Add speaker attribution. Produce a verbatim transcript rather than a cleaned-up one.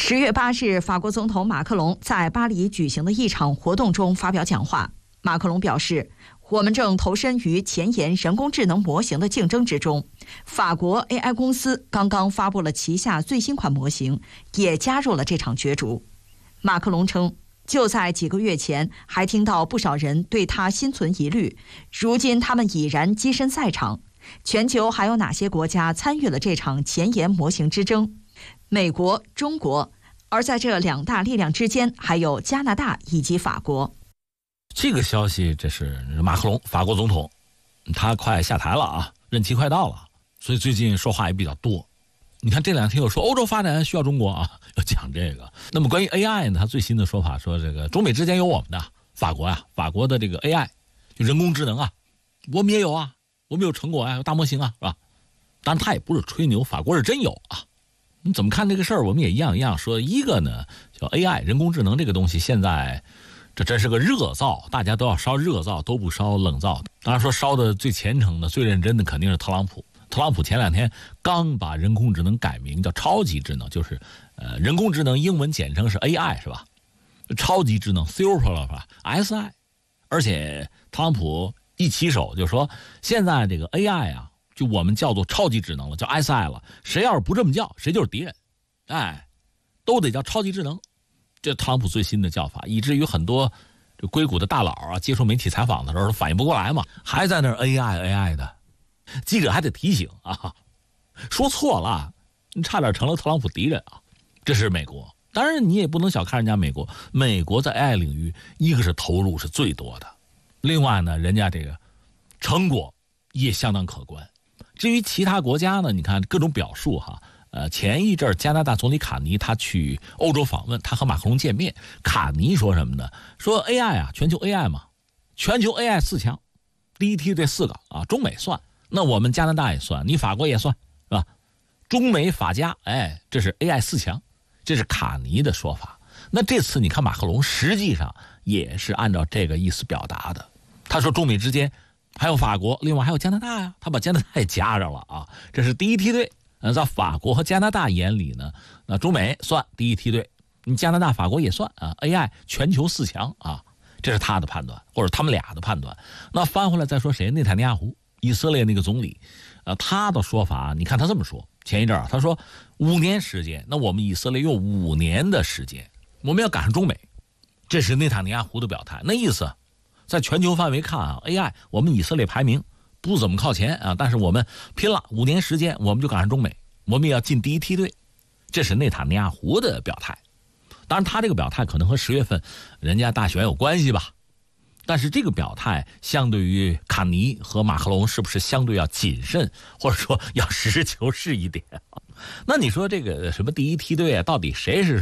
Speaker 1: 十月八日，法国总统马克龙在巴黎举行的一场活动中发表讲话。马克龙表示，我们正投身于前沿人工智能模型的竞争之中。法国 A I 公司刚刚发布了旗下最新款模型，也加入了这场角逐。马克龙称，就在几个月前，还听到不少人对他心存疑虑，如今他们已然跻身赛场。全球还有哪些国家参与了这场前沿模型之争？美国、中国，而在这两大力量之间，还有加拿大以及法国。
Speaker 2: 这个消息，这是马克龙，法国总统，他快下台了啊，任期快到了，所以最近说话也比较多。你看这两天又说欧洲发展需要中国啊，要讲这个。那么关于 A I 呢，他最新的说法说，这个中美之间有我们的法国呀、啊，法国的这个 A I 就人工智能啊，我们也有啊，我们有成果啊，有大模型啊，是吧？当然他也不是吹牛，法国是真有啊。你怎么看这个事儿？我们也一样一样说。一个呢，叫 A I 人工智能这个东西，现在这真是个热灶，大家都要烧热灶，都不烧冷灶的。当然说烧的最虔诚的、最认真的肯定是特朗普。特朗普前两天刚把人工智能改名叫超级智能，就是呃人工智能英文简称是 A I 是吧？超级智能 Super 是吧 ？S I， 而且特朗普一起手就说，现在这个 A I 啊，就我们叫做超级智能了，叫 S I 了。谁要是不这么叫，谁就是敌人，哎，都得叫超级智能。这特朗普最新的叫法，以至于很多这硅谷的大佬啊，接受媒体采访的时候反应不过来嘛，还在那 A I A I 的。记者还得提醒啊，说错了，你差点成了特朗普敌人啊。这是美国，当然你也不能小看人家美国，美国在 A I 领域，一个是投入是最多的，另外呢，人家这个成果也相当可观。至于其他国家呢，你看各种表述哈，呃，前一阵加拿大总理卡尼他去欧洲访问，他和马克龙见面，卡尼说什么呢？说 A I 啊，全球 A I 嘛，全球 A I 四强，第一梯队四个啊，中美算。那我们加拿大也算，你法国也算，是吧？中美法加，哎，这是 A I 四强，这是卡尼的说法。那这次你看马克龙实际上也是按照这个意思表达的。他说中美之间还有法国，另外还有加拿大呀，他把加拿大也加上了啊。这是第一梯队。呃，在法国和加拿大眼里呢，那中美算第一梯队，你加拿大、法国也算啊。A I 全球四强啊，这是他的判断，或者他们俩的判断。那翻回来再说谁？内塔尼亚胡。以色列那个总理，呃，他的说法，你看他这么说，前一阵啊，他说五年时间，那我们以色列用五年的时间，我们要赶上中美，这是内塔尼亚胡的表态。那意思，在全球范围看啊 ，A I 我们以色列排名不怎么靠前啊，但是我们拼了，五年时间我们就赶上中美，我们也要进第一梯队，这是内塔尼亚胡的表态。当然，他这个表态可能和十月份人家大选有关系吧。但是这个表态相对于卡尼和马克龙是不是相对要谨慎，或者说要实事求是一点？那你说这个什么第一梯队啊，到底谁是